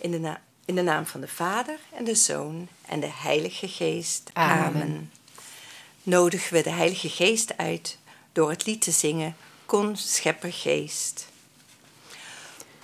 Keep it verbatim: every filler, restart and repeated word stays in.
In de, na- in de naam van de Vader en de Zoon en de Heilige Geest. Amen. Amen. Nodigen we de Heilige Geest uit door het lied te zingen Kom Schepper Geest.